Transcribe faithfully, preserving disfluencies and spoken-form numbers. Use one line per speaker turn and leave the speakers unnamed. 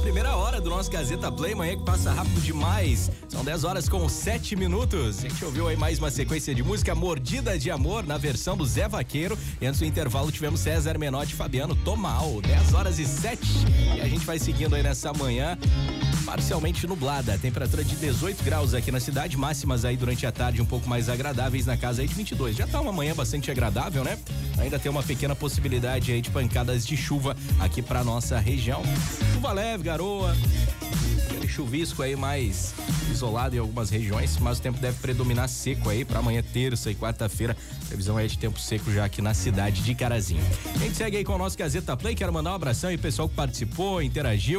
primeira hora do nosso Gazeta Play, manhã que passa rápido demais. São dez horas com sete minutos. A gente ouviu aí mais uma sequência de música, Mordida de Amor, na versão do Zé Vaqueiro. E antes do intervalo tivemos César Menotti e Fabiano Tomal. dez horas e sete. E a gente vai seguindo aí nessa manhã parcialmente nublada, temperatura de dezoito graus aqui na cidade, máximas aí durante a tarde um pouco mais agradáveis, na casa aí de vinte e dois. Já tá uma manhã bastante agradável, né? Ainda tem uma pequena possibilidade aí de pancadas de chuva aqui pra nossa região. Chuva leve, garoa, aquele chuvisco aí mais isolado em algumas regiões, mas o tempo deve predominar seco aí pra amanhã, terça e quarta-feira. Previsão é de tempo seco já aqui na cidade de Carazinho. A gente segue aí com o nosso Gazeta Play. Quero mandar um abração aí, pessoal que participou, interagiu.